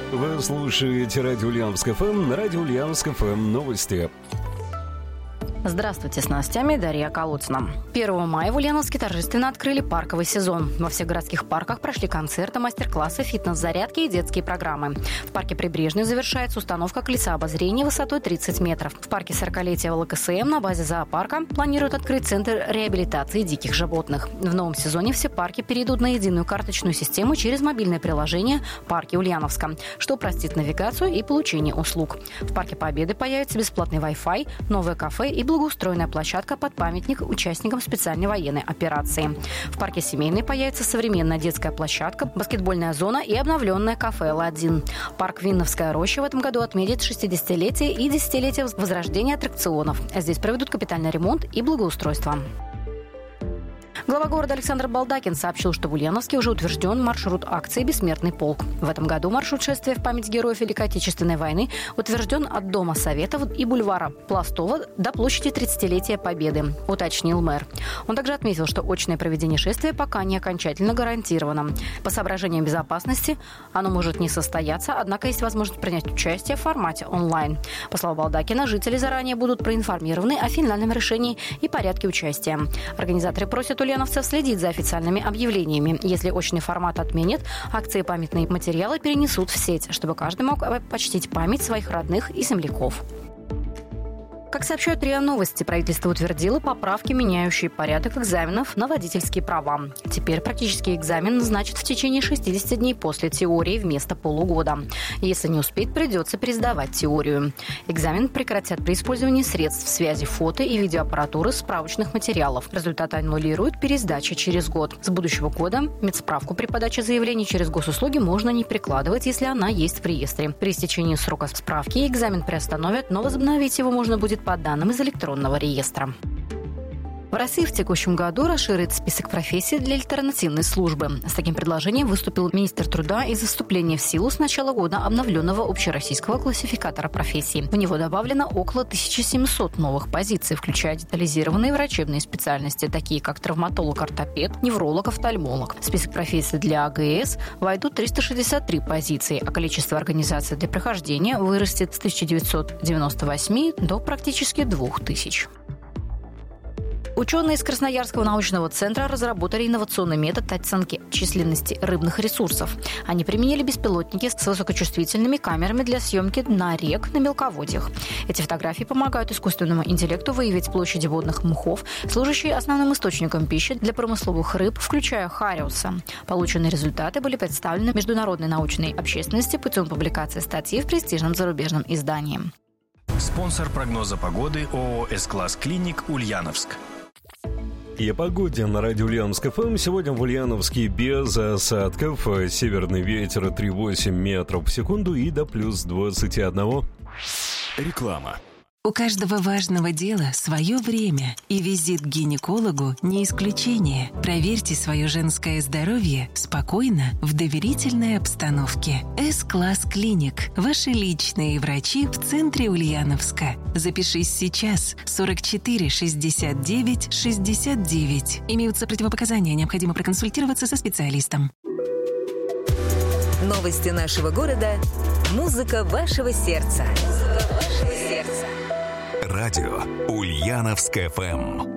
Вы слушаете радио Ульяновск ФМ, радио Ульяновск ФМ новости. Здравствуйте, с новостями Дарья Колодцина. 1 мая в Ульяновске торжественно открыли парковый сезон. Во всех городских парках прошли концерты, мастер-классы, фитнес-зарядки и детские программы. В парке Прибрежный завершается установка колеса обозрения высотой 30 метров. В парке 40-летия ЛКСМ на базе зоопарка планируют открыть центр реабилитации диких животных. В новом сезоне все парки перейдут на единую карточную систему через мобильное приложение «Парки Ульяновска», что упростит навигацию и получение услуг. В парке Победы появится бесплатный Wi-Fi, новое кафе и благоустроенная площадка под памятник участникам специальной военной операции. В парке Семейный появится современная детская площадка, баскетбольная зона и обновленное кафе «Ладин». Парк Винновская роща в этом году отметит 60-летие и 10-летие возрождения аттракционов. Здесь проведут капитальный ремонт и благоустройство. Глава города Александр Балдакин сообщил, что в Ульяновске уже утвержден маршрут акции «Бессмертный полк». В этом году маршрут шествия в память героев Великой Отечественной войны утвержден от Дома Советов и бульвара Пластова до площади 30-летия Победы, уточнил мэр. Он также отметил, что очное проведение шествия пока не окончательно гарантировано. По соображениям безопасности оно может не состояться, однако есть возможность принять участие в формате онлайн. По словам Балдакина, жители заранее будут проинформированы о финальном решении и порядке участия. Организаторы просят ульяновцев следить за официальными объявлениями. Если очный формат отменят, акции и памятные материалы перенесут в сеть, чтобы каждый мог почтить память своих родных и земляков. Как сообщают РИА Новости, правительство утвердило поправки, меняющие порядок экзаменов на водительские права. Теперь практический экзамен назначат в течение 60 дней после теории вместо полугода. Если не успеть, придется пересдавать теорию. Экзамен прекратят при использовании средств связи фото и видеоаппаратуры, справочных материалов. Результаты аннулируют пересдача через год. С будущего года медсправку при подаче заявлений через госуслуги можно не прикладывать, если она есть в реестре. При истечении срока справки экзамен приостановят, но возобновить его можно будет по данным из электронного реестра. В России в текущем году расширит список профессий для альтернативной службы. С таким предложением выступил министр труда из-за вступления в силу с начала года обновленного общероссийского классификатора профессий. В него добавлено около 1700 новых позиций, включая детализированные врачебные специальности, такие как травматолог-ортопед, невролог, офтальмолог. В список профессий для АГС войдут 363 позиции, а количество организаций для прохождения вырастет с 1998 до практически 2000. Ученые из Красноярского научного центра разработали инновационный метод оценки численности рыбных ресурсов. Они применили беспилотники с высокочувствительными камерами для съемки дна рек на мелководьях. Эти фотографии помогают искусственному интеллекту выявить площади водных мхов, служащие основным источником пищи для промысловых рыб, включая хариуса. Полученные результаты были представлены международной научной общественности путем публикации статьи в престижном зарубежном издании. Спонсор прогноза погоды ООО «С-класс Клиник» Ульяновск. И о погоде на радио Ульяновск ФМ. Сегодня в Ульяновске без осадков. Северный ветер 3,8 метров в секунду и до плюс 21. Реклама. У каждого важного дела свое время, и визит к гинекологу не исключение. Проверьте свое женское здоровье спокойно, в доверительной обстановке. С-класс Клиник. Ваши личные врачи в центре Ульяновска. Запишись сейчас. 44 69 69. Имеются противопоказания, необходимо проконсультироваться со специалистом. Новости нашего города. Музыка вашего сердца. Радио Ульяновск ФМ.